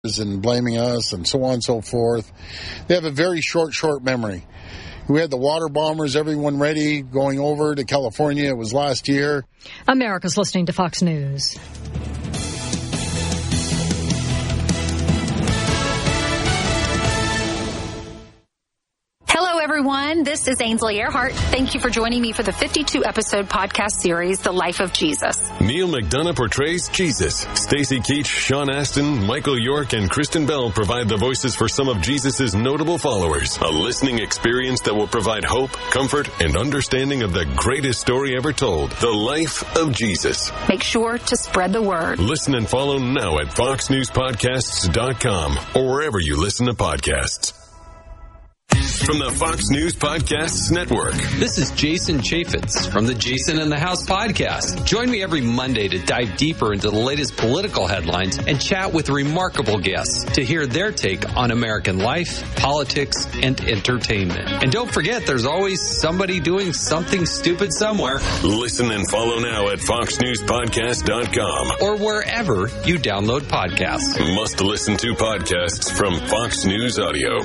and blaming us and so on and so forth. They have a very short memory. We had the water bombers, everyone ready, going over to California. It was last year. America's listening to Fox News. Hello, everyone. This is Ainsley Earhart. Thank you for joining me for the 52-episode podcast series, The Life of Jesus. Neil McDonough portrays Jesus. Stacey Keach, Sean Astin, Michael York, and Kristen Bell provide the voices for some of Jesus' notable followers. A listening experience that will provide hope, comfort, and understanding of the greatest story ever told, The Life of Jesus. Make sure to spread the word. Listen and follow now at foxnewspodcasts.com or wherever you listen to podcasts. From the Fox News Podcasts Network. This is Jason Chaffetz from the Jason in the House podcast. Join me every Monday to dive deeper into the latest political headlines and chat with remarkable guests to hear their take on American life, politics, and entertainment. And don't forget, there's always somebody doing something stupid somewhere. Listen and follow now at foxnewspodcast.com or wherever you download podcasts. Must listen to podcasts from Fox News Audio.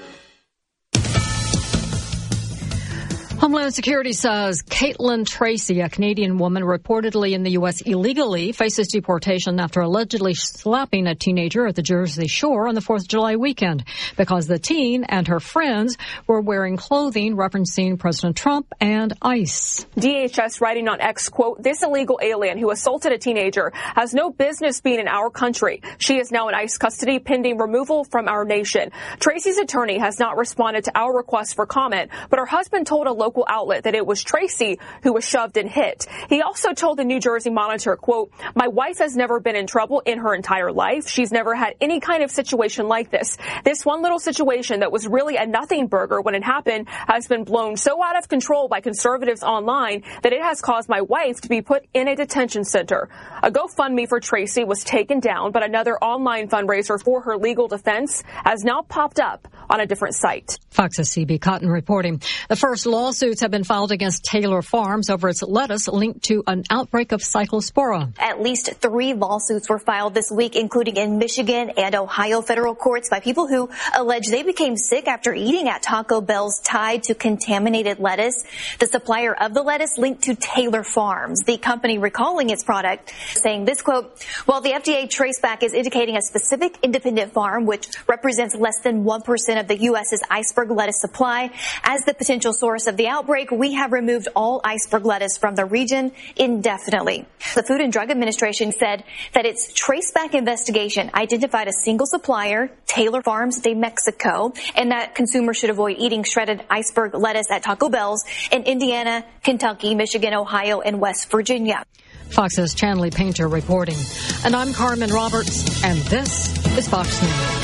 Homeland Security says Caitlin Tracy, a Canadian woman reportedly in the U.S. illegally, faces deportation after allegedly slapping a teenager at the Jersey Shore on the 4th of July weekend because the teen and her friends were wearing clothing referencing President Trump and ICE. DHS writing on X, quote, "This illegal alien who assaulted a teenager has no business being in our country. She is now in ICE custody pending removal from our nation." Tracy's attorney has not responded to our request for comment, but her husband told a local outlet that it was Tracy who was shoved and hit. He also told the New Jersey Monitor, quote, "My wife has never been in trouble in her entire life. She's never had any kind of situation like this. This one little situation that was really a nothing burger when it happened has been blown so out of control by conservatives online that it has caused my wife to be put in a detention center." A GoFundMe for Tracy was taken down, but another online fundraiser for her legal defense has now popped up on a different site. Fox's CB Cotton reporting. The first lawsuits have been filed against Taylor Farms over its lettuce linked to an outbreak of Cyclospora. At least 3 lawsuits were filed this week, including in Michigan and Ohio federal courts by people who allege they became sick after eating at Taco Bell's tied to contaminated lettuce. The supplier of the lettuce linked to Taylor Farms, the company recalling its product, saying this, quote, "While the FDA traceback is indicating a specific independent farm, which represents less than 1% of the U.S.'s iceberg lettuce supply, as the potential source of the outbreak, we have removed all iceberg lettuce from the region indefinitely." The Food and Drug Administration said that its traceback investigation identified a single supplier, Taylor Farms de Mexico, and that consumers should avoid eating shredded iceberg lettuce at Taco Bell's in Indiana, Kentucky, Michigan, Ohio, and West Virginia. Fox's Chanley Painter reporting. And I'm Carmen Roberts, and this is Fox News.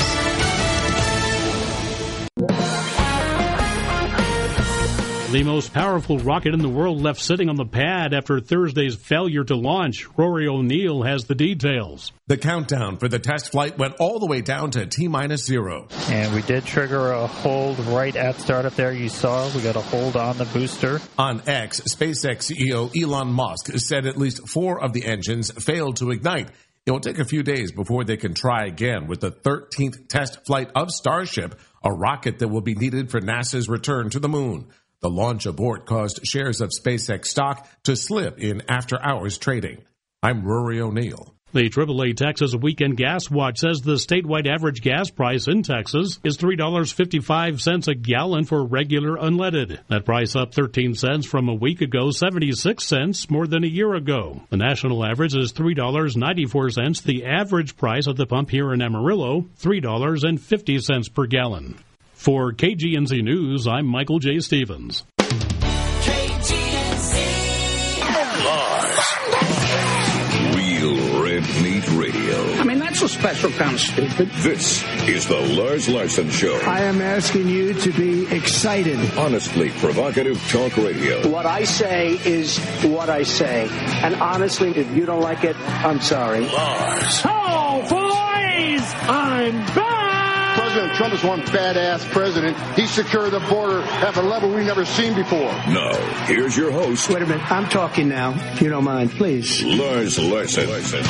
The most powerful rocket in the world left sitting on the pad after Thursday's failure to launch. Rory O'Neill has the details. The countdown for the test flight went all the way down to T-0. And we did trigger a hold right at startup there. You saw we got a hold on the booster. On X, SpaceX CEO Elon Musk said at least 4 of the engines failed to ignite. It will take a few days before they can try again with the 13th test flight of Starship, a rocket that will be needed for NASA's return to the moon. The launch abort caused shares of SpaceX stock to slip in after-hours trading. I'm Rory O'Neill. The AAA Texas Weekend Gas Watch says the statewide average gas price in Texas is $3.55 a gallon for regular unleaded. That price up 13 cents from a week ago, 76 cents more than a year ago. The national average is $3.94. The average price at the pump here in Amarillo, $3.50 per gallon. For KGNZ News, I'm Michael J. Stevens. KGNZ. Real Red Meat Radio. I mean, that's a special kind of stupid. This is the Lars Larson Show. I am asking you to be excited. Honestly provocative talk radio. What I say is what I say. And honestly, if you don't like it, I'm sorry. Lars. Oh, boys! I'm back! President Trump is one badass president. He secured the border at a level we've never seen before. Now, here's your host. Wait a minute. I'm talking now, if you don't mind, please. Lars Larson.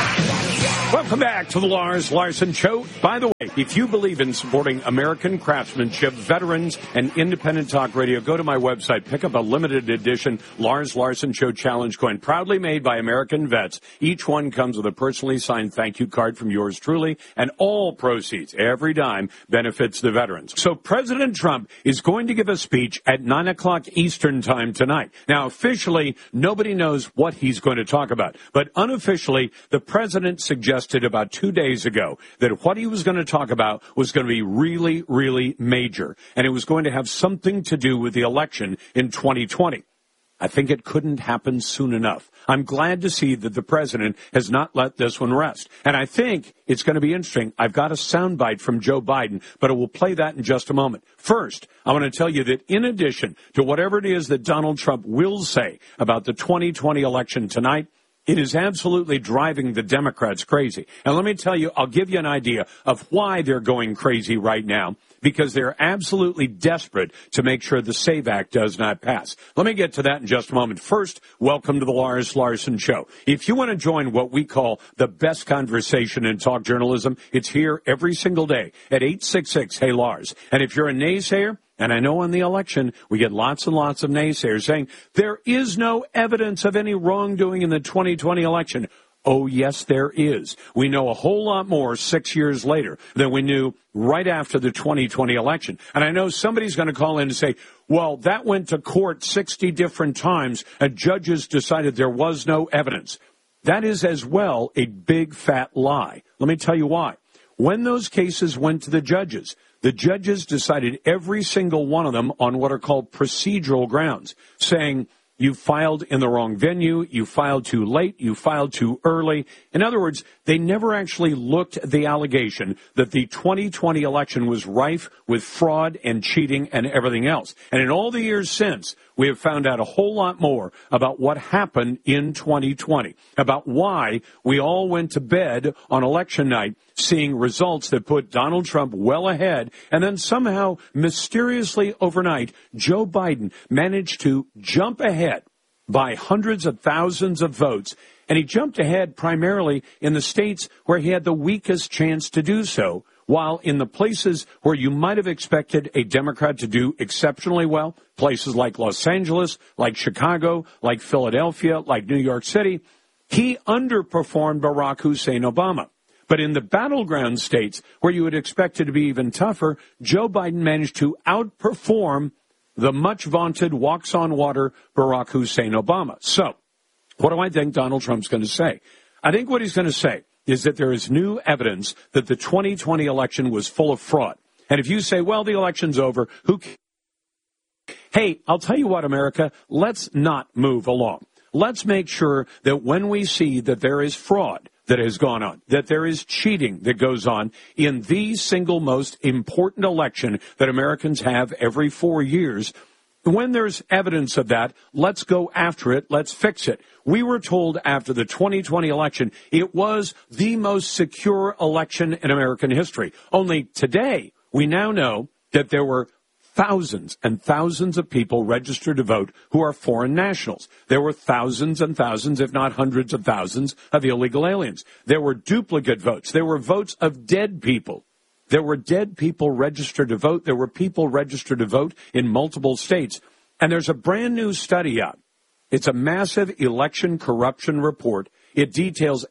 Welcome back to the Lars Larson Show. By the way, if you believe in supporting American craftsmanship, veterans, and independent talk radio, go to my website, pick up a limited edition Lars Larson Show Challenge coin, proudly made by American vets. Each one comes with a personally signed thank you card from yours truly, and all proceeds, every dime, benefits the veterans. So President Trump is going to give a speech at 9 o'clock Eastern time tonight. Now, officially, nobody knows what he's going to talk about, but unofficially, the president suggested about 2 days ago that what he was going to talk about was going to be really, really major, and it was going to have something to do with the election in 2020. I think it couldn't happen soon enough. I'm glad to see that the president has not let this one rest. And I think it's going to be interesting. I've got a soundbite from Joe Biden, but I will play that in just a moment. First, I want to tell you that in addition to whatever it is that Donald Trump will say about the 2020 election tonight, it is absolutely driving the Democrats crazy. And let me tell you, I'll give you an idea of why they're going crazy right now, because they're absolutely desperate to make sure the SAVE Act does not pass. Let me get to that in just a moment. First, welcome to the Lars Larson Show. If you want to join what we call the best conversation in talk journalism, it's here every single day at 866-HEY-LARS. And if you're a naysayer, and I know on the election, we get lots and lots of naysayers saying there is no evidence of any wrongdoing in the 2020 election. Oh, yes, there is. We know a whole lot more 6 years later than we knew right after the 2020 election. And I know somebody's going to call in and say, well, that went to court 60 different times and judges decided there was no evidence. That is as well a big fat lie. Let me tell you why. When those cases went to the judges decided every single one of them on what are called procedural grounds, saying you filed in the wrong venue, you filed too late, you filed too early. In other words, they never actually looked at the allegation that the 2020 election was rife with fraud and cheating and everything else. And in all the years since, we have found out a whole lot more about what happened in 2020, about why we all went to bed on election night seeing results that put Donald Trump well ahead, and then somehow, mysteriously overnight, Joe Biden managed to jump ahead by hundreds of thousands of votes, and he jumped ahead primarily in the states where he had the weakest chance to do so, while in the places where you might have expected a Democrat to do exceptionally well, places like Los Angeles, like Chicago, like Philadelphia, like New York City, he underperformed Barack Hussein Obama. But in the battleground states where you would expect it to be even tougher, Joe Biden managed to outperform the much vaunted walks on water Barack Hussein Obama. So what do I think Donald Trump's going to say? I think what he's going to say is that there is new evidence that the 2020 election was full of fraud. And if you say, well, the election's over, who cares? Hey, I'll tell you what, America, let's not move along. Let's make sure that when we see that there is fraud that has gone on, that there is cheating that goes on in the single most important election that Americans have every 4 years, when there's evidence of that, let's go after it. Let's fix it. We were told after the 2020 election it was the most secure election in American history. Only today, we now know that there were thousands and thousands of people registered to vote who are foreign nationals. There were thousands and thousands, if not hundreds of thousands, of illegal aliens. There were duplicate votes. There were votes of dead people. There were dead people registered to vote. There were people registered to vote in multiple states. And there's a brand new study out. It's a massive election corruption report. It details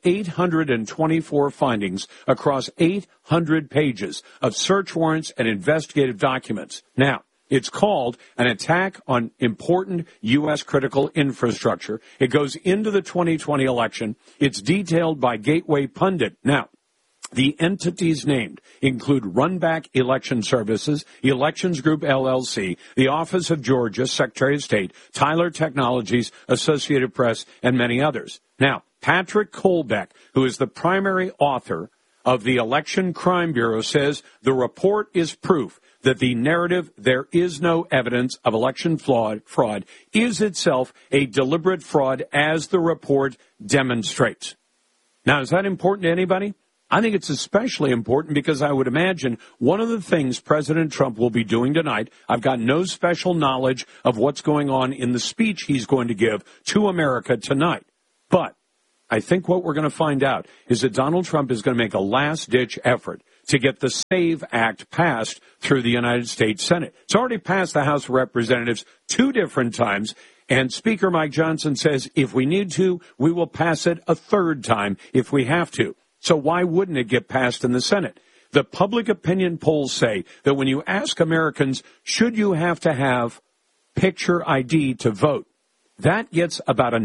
824 findings across 800 pages of search warrants and investigative documents. Now, it's called An Attack on Important U.S. Critical Infrastructure. It goes into the 2020 election. It's detailed by Gateway Pundit. Now, the entities named include Runback Election Services, Elections Group LLC, the Office of Georgia, Secretary of State, Tyler Technologies, Associated Press, and many others. Now, Patrick Kolbeck, who is the primary author of the Election Crime Bureau, says the report is proof that the narrative, there is no evidence of election fraud, is itself a deliberate fraud, as the report demonstrates. Now, is that important to anybody? I think it's especially important because I would imagine one of the things President Trump will be doing tonight, I've got no special knowledge of what's going on in the speech he's going to give to America tonight. But I think what we're going to find out is that Donald Trump is going to make a last-ditch effort to get the SAVE Act passed through the United States Senate. It's already passed the House of Representatives 2 different times, and Speaker Mike Johnson says if we need to, we will pass it a 3rd time if we have to. So why wouldn't it get passed in the Senate? The public opinion polls say that when you ask Americans, should you have to have picture ID to vote, that gets about a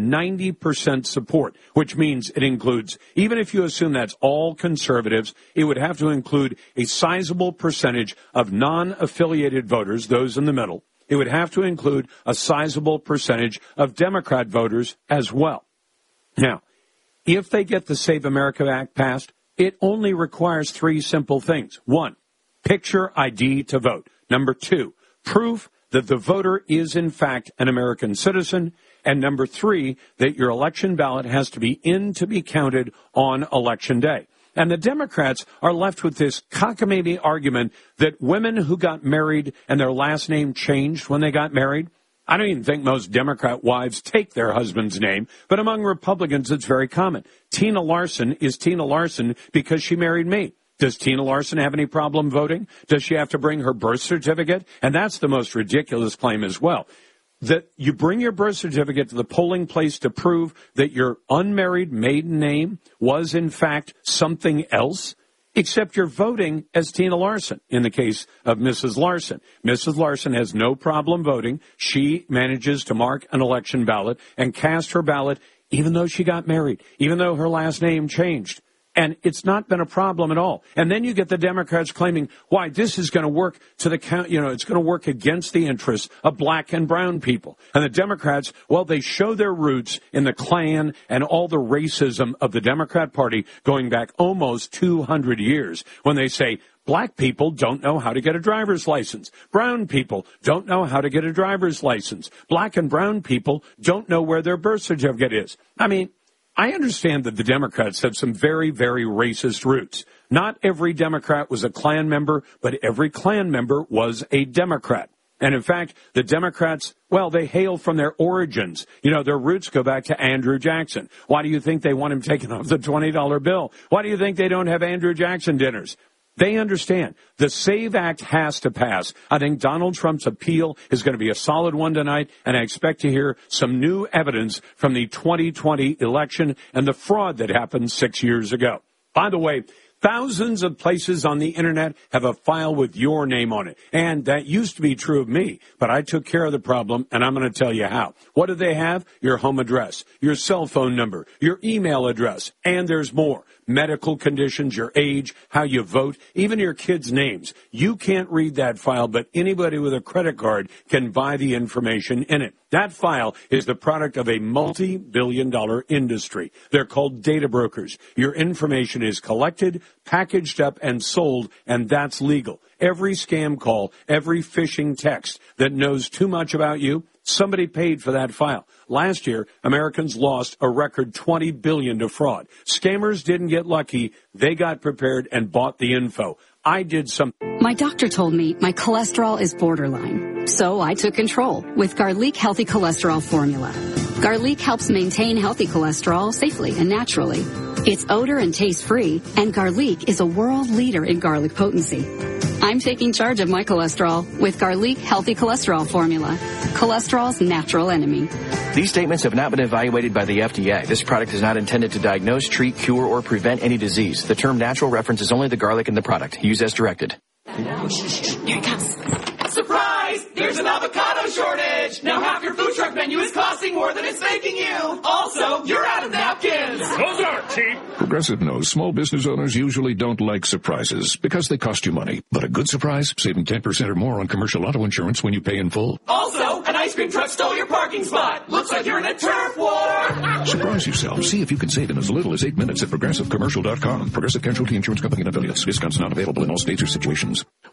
90% support, which means it includes, even if you assume that's all conservatives, it would have to include a sizable percentage of non-affiliated voters, those in the middle. It would have to include a sizable percentage of Democrat voters as well. Now, if they get the Save America Act passed, it only requires 3 simple things. 1, picture ID to vote. Number 2, proof that the voter is, in fact, an American citizen. And number 3, that your election ballot has to be in to be counted on Election Day. And the Democrats are left with this cockamamie argument that women who got married and their last name changed when they got married, I don't even think most Democrat wives take their husband's name, but among Republicans it's very common. Tina Larson is Tina Larson because she married me. Does Tina Larson have any problem voting? Does she have to bring her birth certificate? And that's the most ridiculous claim as well. That you bring your birth certificate to the polling place to prove that your unmarried maiden name was, in fact, something else, except you're voting as Tina Larson in the case of Mrs. Larson. Mrs. Larson has no problem voting. She manages to mark an election ballot and cast her ballot even though she got married, even though her last name changed. And it's not been a problem at all. And then you get the Democrats claiming, why, this is going to work to the count, it's going to work against the interests of black and brown people. And the Democrats, well, they show their roots in the Klan and all the racism of the Democrat Party going back almost 200 years when they say, black people don't know how to get a driver's license. Brown people don't know how to get a driver's license. Black and brown people don't know where their birth certificate is. I mean, I understand that the Democrats have some very, very racist roots. Not every Democrat was a Klan member, but every Klan member was a Democrat. And in fact, the Democrats, well, they hail from their origins. Their roots go back to Andrew Jackson. Why do you think they want him taken off the $20 bill? Why do you think they don't have Andrew Jackson dinners? They understand the SAVE Act has to pass. I think Donald Trump's appeal is going to be a solid one tonight, and I expect to hear some new evidence from the 2020 election and the fraud that happened 6 years ago. By the way, thousands of places on the Internet have a file with your name on it. And that used to be true of me, but I took care of the problem, and I'm going to tell you how. What do they have? Your home address, your cell phone number, your email address, and there's more. Medical conditions, your age, how you vote, even your kids' names. You can't read that file, but anybody with a credit card can buy the information in it. That file is the product of a multi-billion-dollar industry. They're called data brokers. Your information is collected, packaged up, and sold, and that's legal. Every scam call, every phishing text that knows too much about you, somebody paid for that file. Last year, Americans lost a record $20 billion to fraud. Scammers didn't get lucky. They got prepared and bought the info. I did some. My doctor told me my cholesterol is borderline. So I took control with Garlic Healthy Cholesterol Formula. Garlic helps maintain healthy cholesterol safely and naturally. It's odor and taste free, and Garlic is a world leader in garlic potency. I'm taking charge of my cholesterol with Garlic Healthy Cholesterol Formula, cholesterol's natural enemy. These statements have not been evaluated by the FDA. This product is not intended to diagnose, treat, cure, or prevent any disease. The term natural references only the garlic in the product. Use as directed. Here it comes. Surprise! There's an avocado shortage! Now half your food truck menu is costing more than it's making you! Also, you're out of napkins! Those aren't cheap! Progressive knows small business owners usually don't like surprises because they cost you money. But a good surprise, saving 10% or more on commercial auto insurance when you pay in full. Also, an ice cream truck stole your parking spot! Looks like you're in a turf war! Surprise yourself. See if you can save in as little as 8 minutes at ProgressiveCommercial.com. Progressive Casualty Insurance Company and Affiliates. Discounts not available in all states or situations.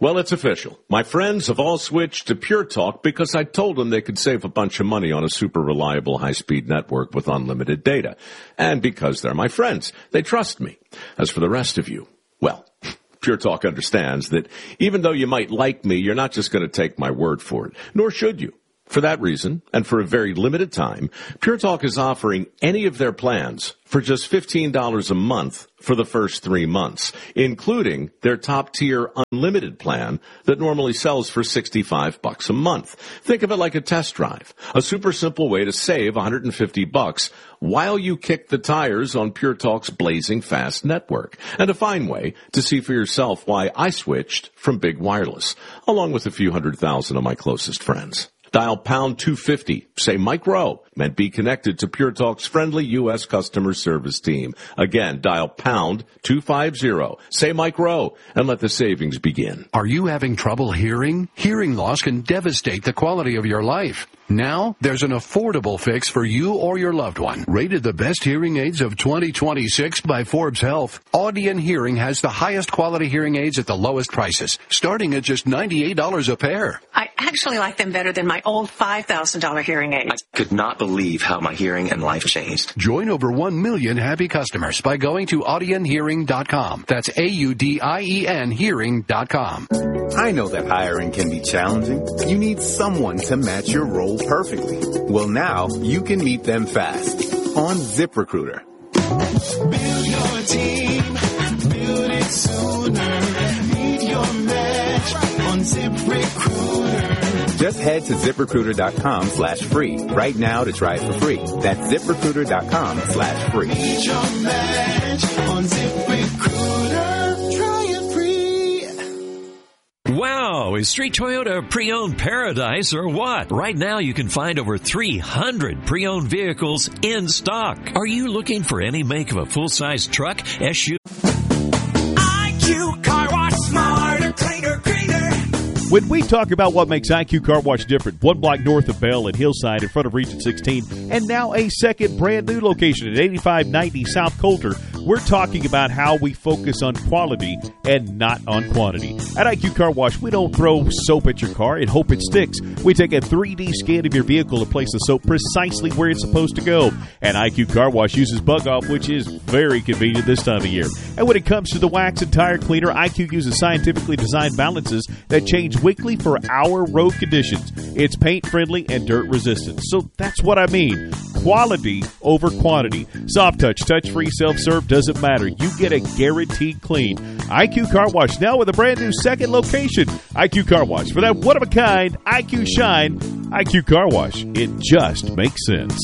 Well, it's official. My friends have all switched to Pure Talk because I told them they could save a bunch of money on a super reliable high-speed network with unlimited data. And because they're my friends, they trust me. As for the rest of you, well, Pure Talk understands that even though you might like me, you're not just going to take my word for it, nor should you. For that reason, and for a very limited time, Pure Talk is offering any of their plans for just $15 a month for the first 3 months, including their top-tier unlimited plan that normally sells for $65 a month. Think of it like a test drive, a super simple way to save $150 while you kick the tires on Pure Talk's blazing fast network, and a fine way to see for yourself why I switched from Big Wireless, along with a few 100,000 of my closest friends. Dial pound 250, say Mike Rowe, and be connected to Pure Talk's friendly U.S. customer service team. Again, dial pound 250, say Mike Rowe, and let the savings begin. Are you having trouble hearing? Hearing loss can devastate the quality of your life. Now, there's an affordable fix for you or your loved one. Rated the best hearing aids of 2026 by Forbes Health, Audion Hearing has the highest quality hearing aids at the lowest prices, starting at just $98 a pair. I actually like them better than my old $5,000 hearing aids. I could not believe how my hearing and life changed. Join over 1 million happy customers by going to audionhearing.com. That's AUDIEN hearing.com. I know that hiring can be challenging. You need someone to match your role perfectly. Well, now you can meet them fast on ZipRecruiter. Build your team, build it sooner. Meet your match on ZipRecruiter. Just head to ZipRecruiter.com/free right now to try it for free. That's ZipRecruiter.com/free. Meet your match on ZipRecruiter. Try it free. Wow, is Street Toyota pre-owned paradise or what? Right now you can find over 300 pre-owned vehicles in stock. Are you looking for any make of a full-size truck, SUV? IQ Car Wash, smarter, cleaner, greener. When we talk about what makes IQ Car Wash different, 1 block north of Bell at Hillside in front of Region 16, and now a second brand new location at 8590 South Coulter, we're talking about how we focus on quality and not on quantity. At IQ Car Wash, we don't throw soap at your car and hope it sticks. We take a 3D scan of your vehicle to place the soap precisely where it's supposed to go. And IQ Car Wash uses Bug Off, which is very convenient this time of year. And when it comes to the wax and tire cleaner, IQ uses scientifically designed balances that change weekly for our road conditions. It's paint friendly and dirt resistant. So that's what I mean. Quality over quantity. Soft touch, touch-free, self-serve, doesn't matter. You get a guaranteed clean. IQ Car Wash now with a brand new second location. IQ Car Wash. For that one-of-a-kind IQ shine, IQ Car Wash. It just makes sense.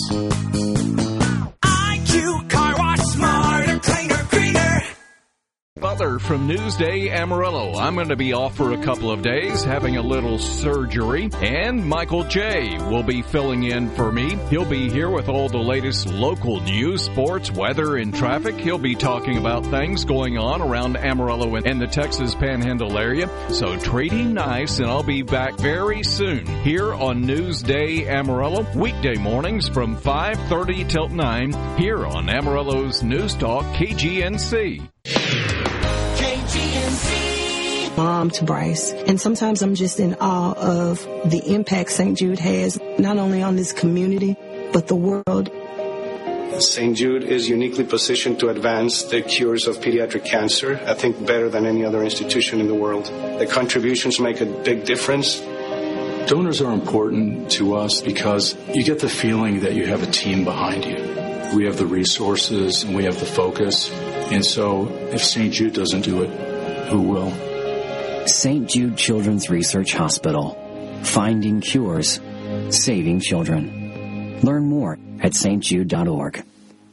IQ Car Wash, smarter, cleaner, greener. Butler from Newsday Amarillo. I'm going to be off for a couple of days, having a little surgery, and Michael J. will be filling in for me. He'll be here with all the latest local news, sports, weather, and traffic. He'll be talking about things going on around Amarillo and the Texas Panhandle area. So treat him nice, and I'll be back very soon here on Newsday Amarillo, weekday mornings from 5:30 till 9 here on Amarillo's News Talk KGNC. Mom to Bryce, and sometimes I'm just in awe of the impact St. Jude has not only on this community but the world. St. Jude is uniquely positioned to advance the cures of pediatric cancer, I think better than any other institution in the world. The contributions make a big difference. Donors are important to us because you get the feeling that you have a team behind you. We have the resources and we have the focus. And so if St. Jude doesn't do it, who will? St. Jude Children's Research Hospital. Finding cures. Saving children. Learn more at stjude.org.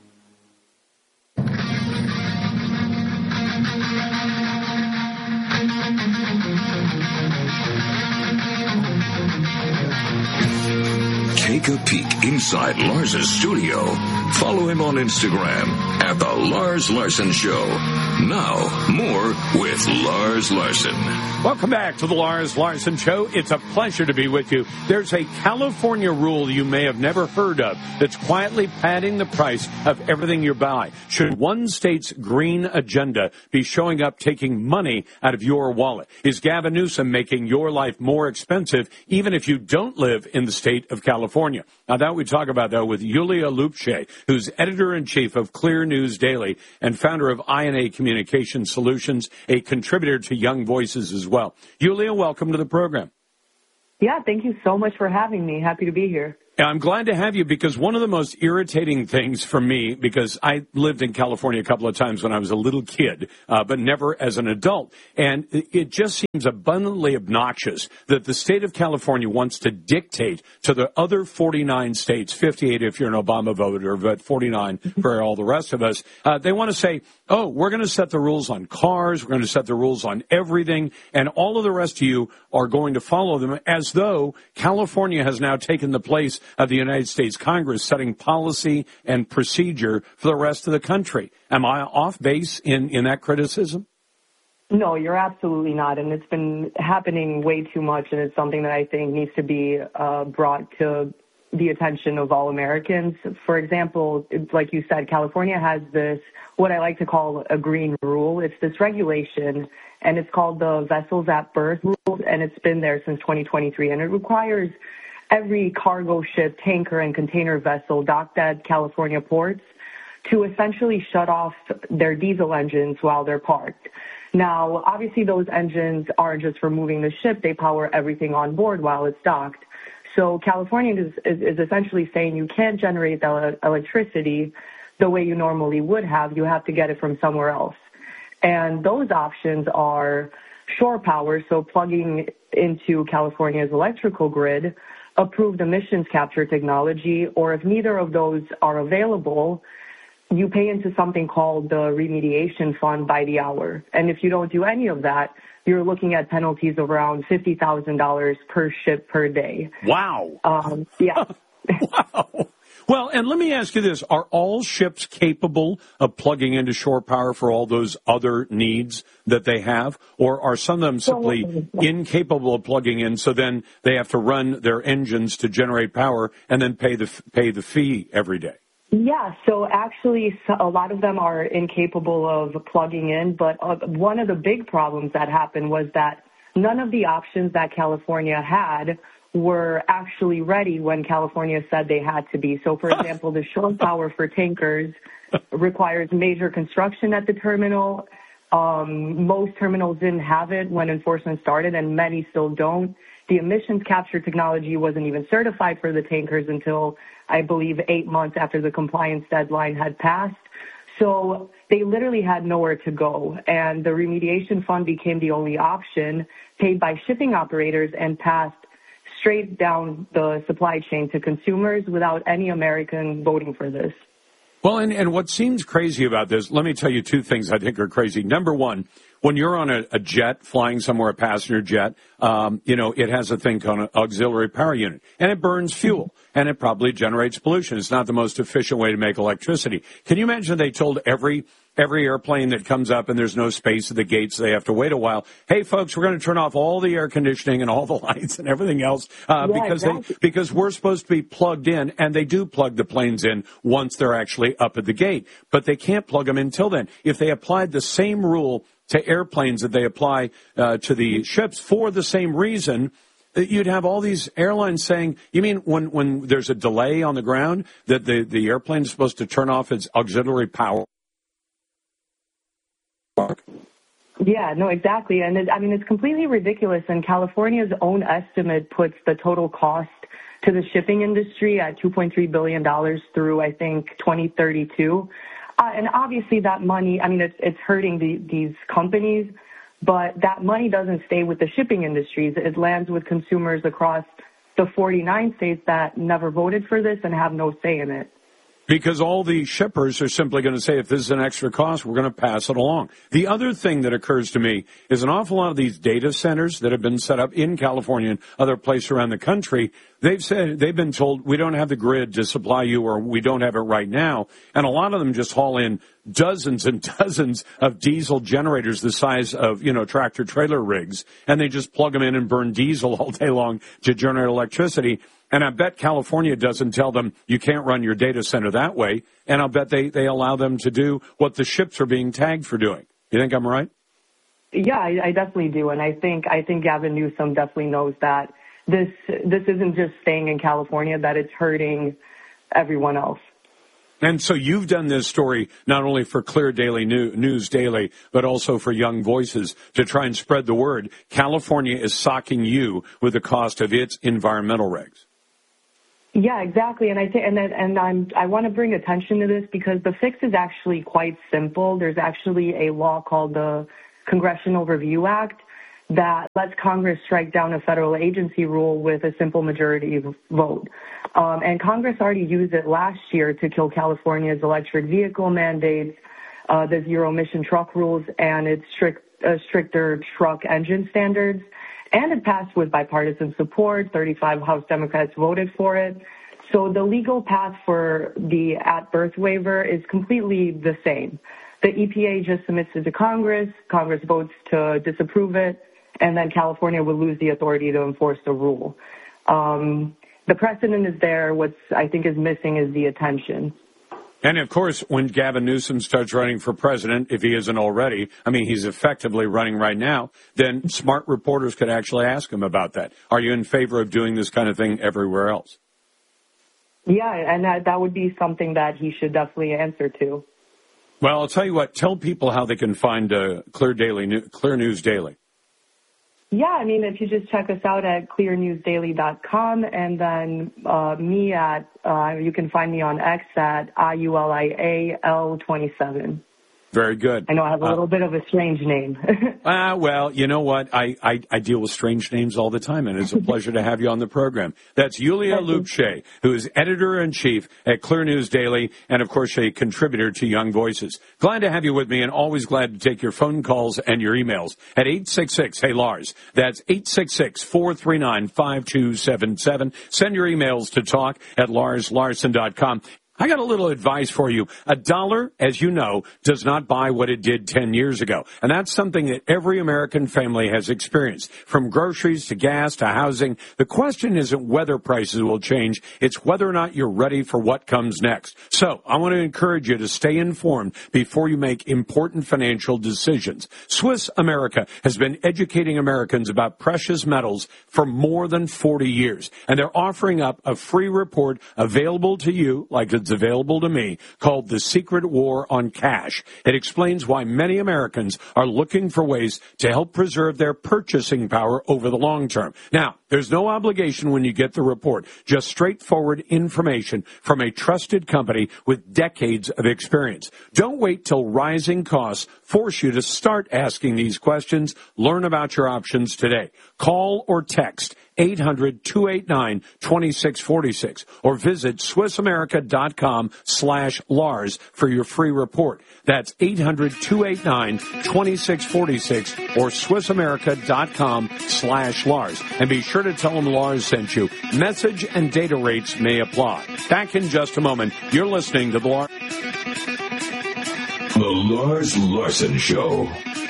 Take a peek inside Lars's studio. Follow him on Instagram at The Lars Larson Show. Now, more with Lars Larson. Welcome back to the Lars Larson Show. It's a pleasure to be with you. There's a California rule you may have never heard of that's quietly padding the price of everything you buy. Should one state's green agenda be showing up taking money out of your wallet? Is Gavin Newsom making your life more expensive even if you don't live in the state of California? Now, that we talk about, though, with Yulia Lupche, who's editor-in-chief of Clear News Daily and founder of INA Communication Solutions, a contributor to Young Voices as well. Yulia, welcome to the program. Yeah, thank you so much for having me. Happy to be here. I'm glad to have you because one of the most irritating things for me, because I lived in California a couple of times when I was a little kid, but never as an adult. And it just seems abundantly obnoxious that the state of California wants to dictate to the other 49 states, 58 if you're an Obama voter, but 49 for all the rest of us. They want to say, oh, we're going to set the rules on cars, we're going to set the rules on everything, and all of the rest of you are going to follow them, as though California has now taken the place of the United States Congress setting policy and procedure for the rest of the country. Am I off base in that criticism? No, you're absolutely not. And it's been happening way too much, and it's something that I think needs to be brought to the attention of all Americans. For example, like you said, California has this, what I like to call a green rule. It's this regulation, and it's called the Vessels at Berth Rule, and it's been there since 2023. And it requires every cargo ship, tanker, and container vessel docked at California ports to essentially shut off their diesel engines while they're parked. Now, obviously, those engines aren't just for moving the ship. They power everything on board while it's docked. So California is essentially saying you can't generate the electricity the way you normally would have. You have to get it from somewhere else. And those options are shore power, so plugging into California's electrical grid, approved emissions capture technology, or if neither of those are available, you pay into something called the remediation fund by the hour. And if you don't do any of that, you're looking at penalties of around $50,000 per ship per day. Wow. Yeah. Wow. Well, and let me ask you this. Are all ships capable of plugging into shore power for all those other needs that they have? Or are some of them simply incapable of plugging in, so then they have to run their engines to generate power and then pay the fee every day? Yeah, so actually a lot of them are incapable of plugging in, but one of the big problems that happened was that none of the options that California had were actually ready when California said they had to be. So, for example, the shore power for tankers requires major construction at the terminal. Most terminals didn't have it when enforcement started, and many still don't. The emissions capture technology wasn't even certified for the tankers until, I believe, 8 months after the compliance deadline had passed. So they literally had nowhere to go, and the remediation fund became the only option, paid by shipping operators and passed straight down the supply chain to consumers without any American voting for this. Well, and what seems crazy about this, let me tell you two things I think are crazy. Number one, when you're on a jet flying somewhere, a passenger jet, it has a thing called an auxiliary power unit, and it burns fuel, and it probably generates pollution. It's not the most efficient way to make electricity. Can you imagine they told every airplane that comes up and there's no space at the gates, they have to wait a while, hey, folks, we're going to turn off all the air conditioning and all the lights and everything else because we're supposed to be plugged in, and they do plug the planes in once they're actually up at the gate, but they can't plug them in until then. If they applied the same rule to airplanes that they apply to the ships for the same reason, you'd have all these airlines saying, you mean when there's a delay on the ground that the airplane is supposed to turn off its auxiliary power? Yeah, no, exactly. And it's completely ridiculous. And California's own estimate puts the total cost to the shipping industry at $2.3 billion through, I think, 2032. And obviously that money, it's hurting these companies, but that money doesn't stay with the shipping industries. It lands with consumers across the 49 states that never voted for this and have no say in it. Because all the shippers are simply going to say, if this is an extra cost, we're going to pass it along. The other thing that occurs to me is an awful lot of these data centers that have been set up in California and other places around the country, they've been told, we don't have the grid to supply you, or we don't have it right now. And a lot of them just haul in dozens and dozens of diesel generators the size of, tractor trailer rigs, and they just plug them in and burn diesel all day long to generate electricity. And I bet California doesn't tell them you can't run your data center that way. And I'll bet they allow them to do what the ships are being tagged for doing. You think I'm right? Yeah, I definitely do. And I think Gavin Newsom definitely knows that this isn't just staying in California, that it's hurting everyone else. And so you've done this story not only for Clear Daily News Daily, but also for Young Voices to try and spread the word. California is socking you with the cost of its environmental regs. Yeah, exactly. And I want to bring attention to this because the fix is actually quite simple. There's actually a law called the Congressional Review Act that lets Congress strike down a federal agency rule with a simple majority vote. And Congress already used it last year to kill California's electric vehicle mandates, the zero-emission truck rules, and its stricter truck engine standards. And it passed with bipartisan support. 35 House Democrats voted for it. So the legal path for the at-birth waiver is completely the same. The EPA just submits it to Congress. Congress votes to disapprove it, and then California would lose the authority to enforce the rule. The precedent is there. What I think is missing is the attention. And, of course, when Gavin Newsom starts running for president, if he isn't already, he's effectively running right now, then smart reporters could actually ask him about that. Are you in favor of doing this kind of thing everywhere else? Yeah, and that would be something that he should definitely answer to. Well, I'll tell you what. Tell people how they can find Clear News Daily. Yeah, if you just check us out at clearnewsdaily.com, and then me you can find me on X at IULIAL27. Very good. I know I have a little bit of a strange name. Well, you know what? I deal with strange names all the time, and it's a pleasure to have you on the program. That's Yulia Lupshay, who is editor-in-chief at Clear News Daily and, of course, a contributor to Young Voices. Glad to have you with me, and always glad to take your phone calls and your emails at 866-HEY-LARS. That's 866-439-5277. Send your emails to talk@LarsLarson.com. I got a little advice for you. A dollar, as you know, does not buy what it did 10 years ago. And that's something that every American family has experienced. From groceries to gas to housing, the question isn't whether prices will change. It's whether or not you're ready for what comes next. So I want to encourage you to stay informed before you make important financial decisions. Swiss America has been educating Americans about precious metals for more than 40 years. And they're offering up a free report available to you, like it's available to me, called The Secret War on Cash. It explains why many Americans are looking for ways to help preserve their purchasing power over the long term. Now, there's no obligation when you get the report, just straightforward information from a trusted company with decades of experience. Don't wait till rising costs force you to start asking these questions. Learn about your options today. Call or text 800-289-2646 or visit SwissAmerica.com/Lars for your free report. That's 800-289-2646 or SwissAmerica.com/Lars. And be sure to tell them Lars sent you. Message and data rates may apply. Back in just a moment. You're listening to The Lars Larson Show.